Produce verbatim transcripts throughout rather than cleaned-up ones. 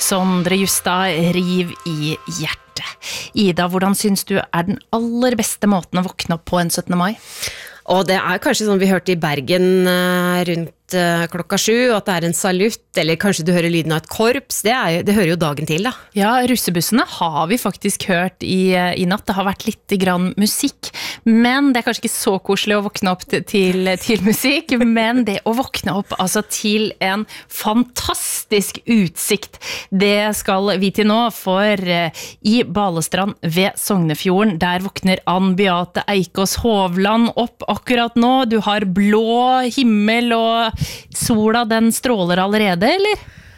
Sondre Justad, Riv i hjertet. Ida, hvordan synes du er den aller beste måten å våkne opp på en syttende mai? Og det er kanskje sånn vi hørte i Bergen rundt klokka sju, at det er en salutt, eller kanskje du hører lyden av et korps, det, er, det hører jo dagen til da. Ja, russebussene har vi faktisk hørt i, i natt, det har vært litt grann musikk, men det er kanskje ikke så koselig å våkne opp til, til musikk, men det å våkne opp altså til en fantastisk utsikt, det skal vi til nå, for i Balestrand ved Sognefjorden, der våkner Ann Beate Eikås Hovland opp akkurat nå, du har blå himmel og sola, den stråler allerede, eller?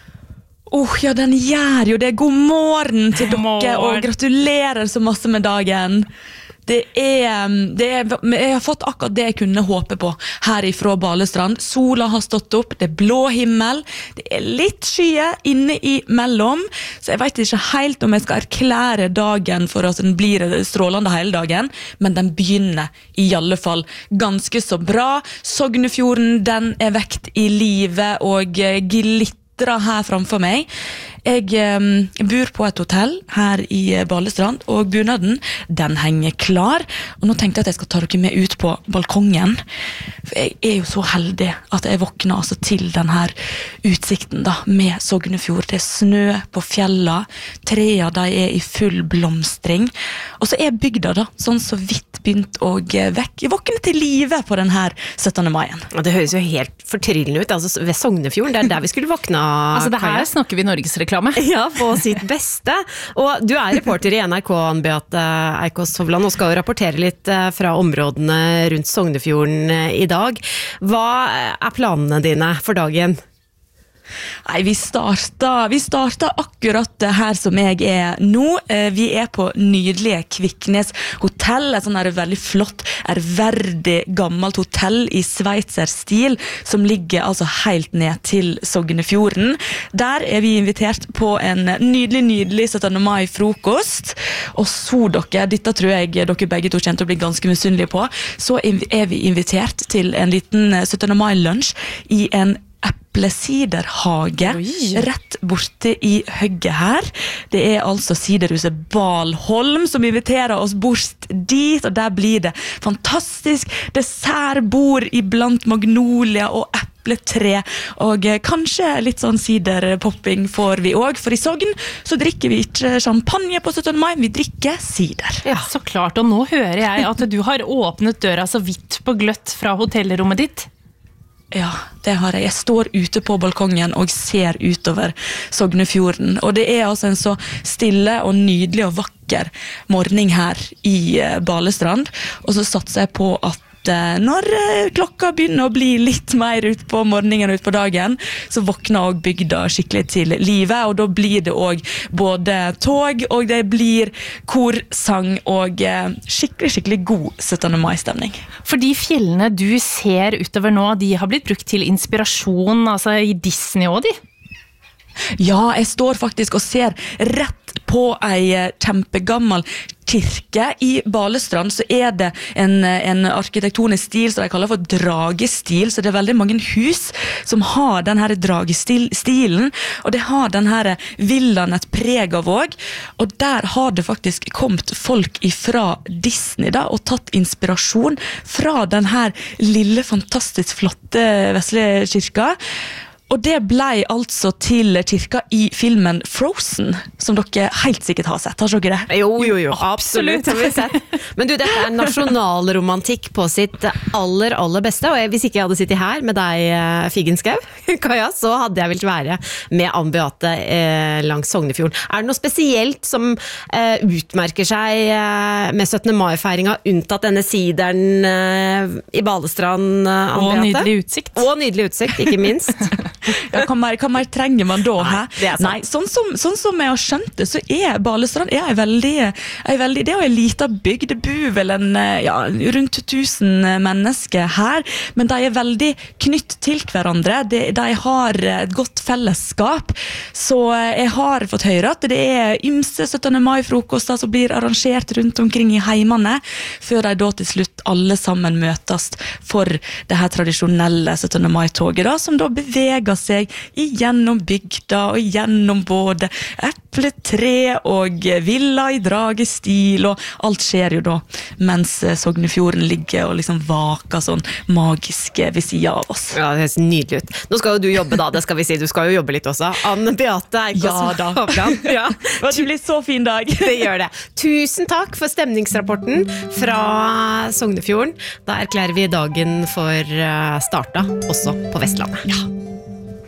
Åh, oh, ja, den gjør jo det. God morgen til God morgen. dere, og gratulerer så masse med dagen. Det er, det er, jeg har fått akkurat det jeg kunne håpe på her ifra Balestrand. Sola har stått opp, det er blå himmel, det er litt skye inne i mellom, så jeg vet ikke helt om jeg skal erklære dagen for at den blir strålende hele dagen, men den begynner i alle fall ganske så bra. Sognefjorden, den er vekt i livet og glittrer her framfor meg. Jeg um, bor på et hotell her i Balestrand, og bunaden, den henger klar. Og nå tenkte jeg at jeg skal ta dere med ut på balkongen. For jeg er jo så heldig at jeg våkner altså til denne utsikten da, med Sognefjord. Det er snø på fjella, trea de er i full blomstring. Og så er bygda da, sånn så vidt begynt å vekk, våkne til livet på denne syttende maien. Det høres jo helt fortryllende ut, altså ved Sognefjorden, det er der vi skulle våkne. Altså det her snakker vi Norges reklame. Ja, på sitt beste. Og du er reporter i N R K, Ann Beate Eikås Hovland, og skal jo rapportere litt fra områdene rundt Sognefjorden i dag. Hva er planene dine for dagen? Nei, vi starta, vi starta akkurat her som jeg er nå. Vi er på nydelige Kviknes hotell, et sånn her veldig flott, ærverdig gammelt hotell i Sveitser-stil, som ligger altså helt ned til Sognefjorden. Der er vi invitert på en nydelig, nydelig syttende mai-frokost. Og så dere, dette tror jeg dere begge to kjente å bli ganske misunnelige på, så er vi invitert til en liten syttende mai-lunsj i en eplesiderhage rett borte i høgget her. Det er altså siderhuset Balholm som inviterer oss bort dit, og der blir det fantastisk dessertbord iblant magnolia og epletre, og kanskje litt sånn siderpopping får vi også, for i Sogn så drikker vi ikke champagne på syttende mai, vi drikker sider. Ja, så klart, og nå hører jeg at du har åpnet døra så vidt på gløtt fra hotellrommet ditt. Ja, det har jeg. Jeg står ute på balkongen og ser utover Sognefjorden. Og det er altså en så stille og nydelig og vakker morgen her i Balestrand. Og så satser jeg på at når klokka begynner å bli litt mer ut på morgenen og ut på dagen, så våkner også bygda skikkelig til livet, og da blir det også både tog, og det blir korsang og skikkelig, skikkelig god syttende mai-stemning. For de fjellene du ser utover nå, de har blitt brukt til inspirasjon, altså i Disney også, de? Ja, jeg står faktisk og ser rett på ei kjempegammel kirke. I Balestrand så er det en, en arkitektonisk stil som de kaller for dragestil, så det er veldig mange hus som har denne dragestilen, og det har denne villaen et preg av også, og der har det faktisk kommet folk ifra Disney da, og tatt inspirasjon fra denne lille, fantastisk flotte vesle kirka. Og det ble altså til kirka i filmen Frozen, som dere helt sikkert har sett. Har dere det? Jo, jo, jo. Absolutt har vi sett. Men du, dette er nasjonalromantikk på sitt aller, aller beste, og hvis ikke jeg hadde sittet her med deg, Figenskau, Kaja, så hadde jeg vilt være med Ann Beate eh, langs Sognefjorden. Er det noe spesielt som eh, utmerker seg eh, med syttende mai-feiringa, unntatt denne sideren eh, i Balestrand, Ann Beate? Og nydelig utsikt. Og nydelig utsikt, ikke minst. Ja, hva, mer, hva mer trenger man da? Nei, det er sant. Nei, sånn som, sånn som jeg har skjønt det, så er Balestrand er en veldig, en veldig, det er jo en liten bygd, det bor vel en, ja, rundt tusen mennesker her, men de er veldig knytt til hverandre, de, de har et godt fellesskap, så jeg har fått høre at det er ymse syttende mai-frokoster som blir arrangert rundt omkring i heimene, før de da til slutt alle sammen møtes for det her tradisjonelle syttende mai-toget da, som da beveger vaker seg igjennom bygda og igjennom både epletre og villa i dragestil, og alt skjer jo da, mens Sognefjorden ligger og liksom vaker sånn magisk ved siden av oss. Ja, det høres nydelig ut. Nå skal jo du jobbe da, det skal vi si, du skal jo jobbe litt også. Anne Beate Eikås. Ja da. Ja. Det blir så fin dag. Det gjør det. Tusen takk for stemningsrapporten fra Sognefjorden. Da erklærer vi dagen for starta, også på Vestlandet. Ja.